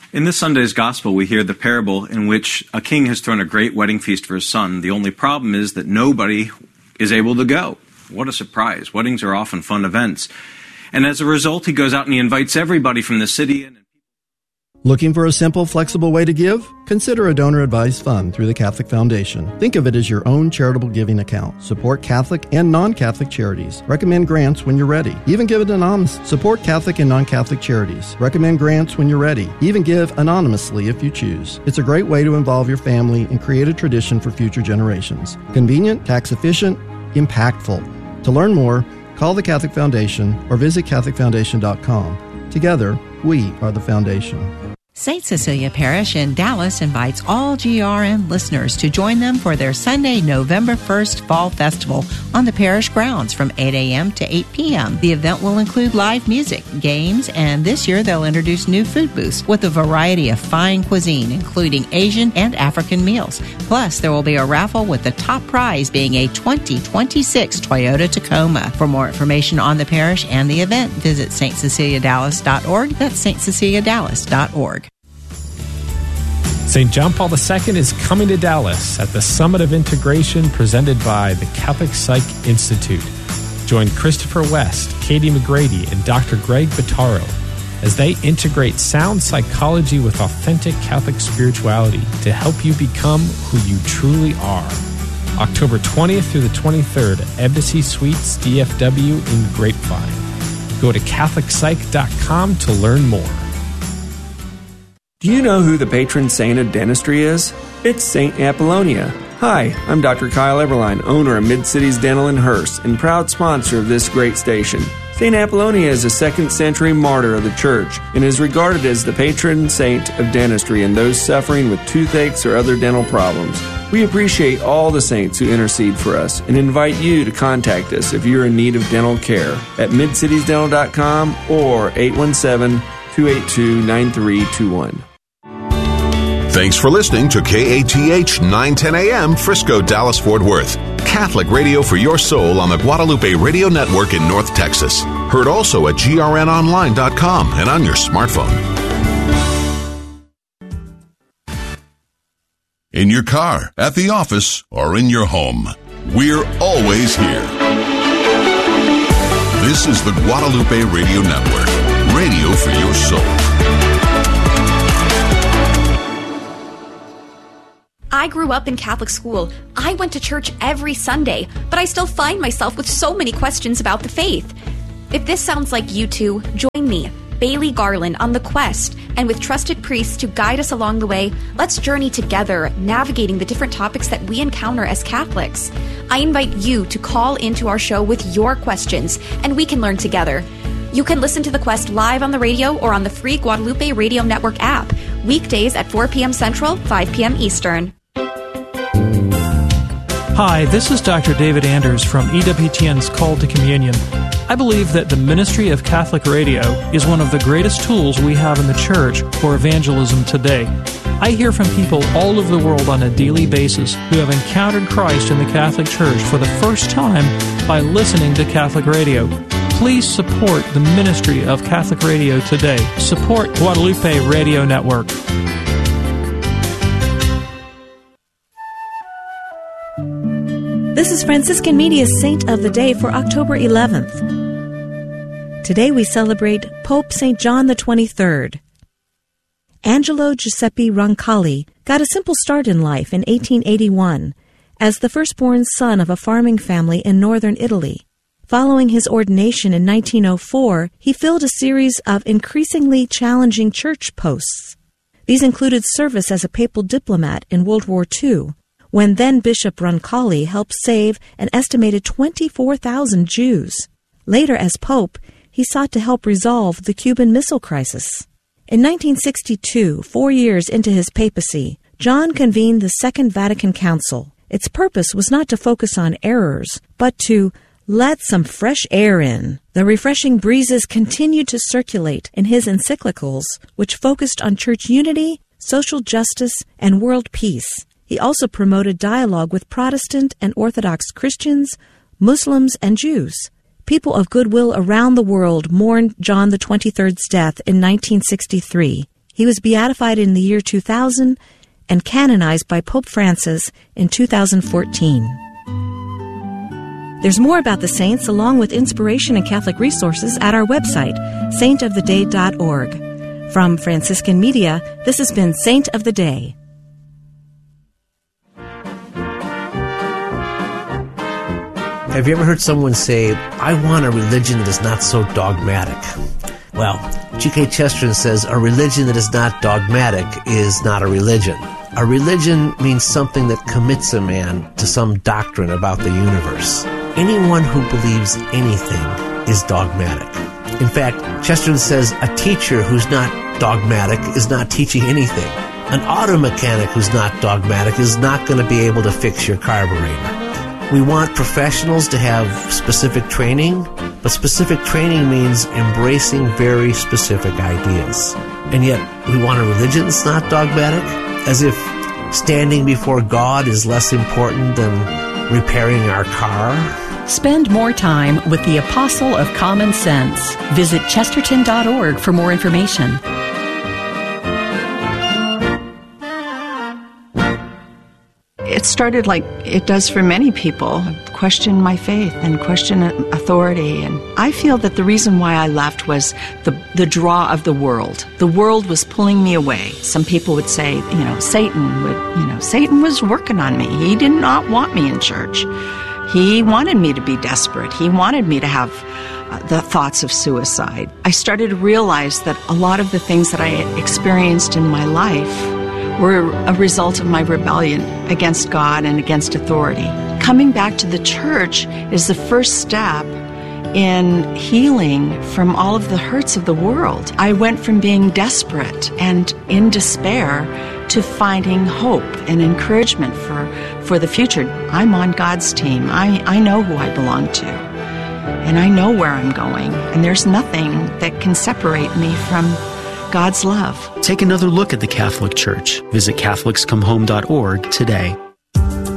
In this Sunday's Gospel, we hear the parable in which a king has thrown a great wedding feast for his son. The only problem is that nobody is able to go. What a surprise. Weddings are often fun events. And as a result, he goes out and he invites everybody from the city. Looking for a simple, flexible way to give? Consider a donor-advised fund through the Catholic Foundation. Think of it as your own charitable giving account. Support Catholic and non-Catholic charities. Recommend grants when you're ready. Even give it anonymous. Support Catholic and non-Catholic charities. Recommend grants when you're ready. Even give anonymously if you choose. It's a great way to involve your family and create a tradition for future generations. Convenient, tax-efficient, impactful. To learn more, call the Catholic Foundation or visit CatholicFoundation.com. Together, we are the Foundation. St. Cecilia Parish in Dallas invites all GRN listeners to join them for their Sunday, November 1st Fall Festival on the parish grounds from 8 a.m. to 8 p.m. The event will include live music, games, and this year they'll introduce new food booths with a variety of fine cuisine, including Asian and African meals. Plus, there will be a raffle with the top prize being a 2026 Toyota Tacoma. For more information on the parish and the event, visit stceciliadallas.org. That's stceciliadallas.org. St. John Paul II is coming to Dallas at the Summit of Integration presented by the Catholic Psych Institute. Join Christopher West, Katie McGrady, and Dr. Greg Bottaro as they integrate sound psychology with authentic Catholic spirituality to help you become who you truly are. October 20th through the 23rd at Embassy Suites DFW in Grapevine. Go to CatholicPsych.com to learn more. Do you know who the patron saint of dentistry is? It's St. Apollonia. Hi, I'm Dr. Kyle Eberline, owner of Mid-Cities Dental in Hearst and proud sponsor of this great station. St. Apollonia is a 2nd century martyr of the Church and is regarded as the patron saint of dentistry and those suffering with toothaches or other dental problems. We appreciate all the saints who intercede for us and invite you to contact us if you're in need of dental care at midcitiesdental.com or 817-282-9321. Thanks for listening to KATH 910 AM, Frisco, Dallas, Fort Worth. Catholic radio for your soul on the Guadalupe Radio Network in North Texas. Heard also at grnonline.com and on your smartphone. In your car, at the office, or in your home, we're always here. This is the Guadalupe Radio Network. Radio for your soul. I grew up in Catholic school. I went to church every Sunday, but I still find myself with so many questions about the faith. If this sounds like you two, join me, Bailey Garland, on the quest, and with trusted priests to guide us along the way, let's journey together, navigating the different topics that we encounter as Catholics. I invite you to call into our show with your questions, and we can learn together. You can listen to The Quest live on the radio or on the free Guadalupe Radio Network app, weekdays at 4 p.m. Central, 5 p.m. Eastern. Hi, this is Dr. David Anders from EWTN's Call to Communion. I believe that the ministry of Catholic radio is one of the greatest tools we have in the Church for evangelism today. I hear from people all over the world on a daily basis who have encountered Christ in the Catholic Church for the first time by listening to Catholic radio. Please support the ministry of Catholic radio today. Support Guadalupe Radio Network. This is Franciscan Media's Saint of the Day for October 11th. Today we celebrate Pope St. John the 23rd. Angelo Giuseppe Roncalli got a simple start in life in 1881 as the firstborn son of a farming family in northern Italy. Following his ordination in 1904, he filled a series of increasingly challenging church posts. These included service as a papal diplomat in World War II, when then-Bishop Roncalli helped save an estimated 24,000 Jews. Later, as Pope, he sought to help resolve the Cuban Missile Crisis. In 1962, 4 years into his papacy, John convened the Second Vatican Council. Its purpose was not to focus on errors, but to let some fresh air in. The refreshing breezes continued to circulate in his encyclicals, which focused on church unity, social justice, and world peace. He also promoted dialogue with Protestant and Orthodox Christians, Muslims, and Jews. People of goodwill around the world mourned John the 23rd's death in 1963. He was beatified in the year 2000 and canonized by Pope Francis in 2014. There's more about the saints along with inspiration and Catholic resources at our website, saintoftheday.org. From Franciscan Media, this has been Saint of the Day. Have you ever heard someone say, I want a religion that is not so dogmatic? Well, G.K. Chesterton says a religion that is not dogmatic is not a religion. A religion means something that commits a man to some doctrine about the universe. Anyone who believes anything is dogmatic. In fact, Chesterton says a teacher who's not dogmatic is not teaching anything. An auto mechanic who's not dogmatic is not going to be able to fix your carburetor. We want professionals to have specific training, but specific training means embracing very specific ideas. And yet, we want a religion that's not dogmatic, as if standing before God is less important than repairing our car. Spend more time with the Apostle of Common Sense. Visit Chesterton.org for more information. It started like it does for many people, question my faith and question authority. And I feel that the reason why I left was the draw of the world. The world was pulling me away. Some people would say, Satan was working on me. He did not want me in church. He wanted me to be desperate. He wanted me to have the thoughts of suicide. I started to realize that a lot of the things that I had experienced in my life were a result of my rebellion against God and against authority. Coming back to the church is the first step in healing from all of the hurts of the world. I went from being desperate and in despair to finding hope and encouragement for the future. I'm on God's team. I know who I belong to, and I know where I'm going, and there's nothing that can separate me from God's love. Take another look at the Catholic Church. Visit CatholicsComeHome.org today.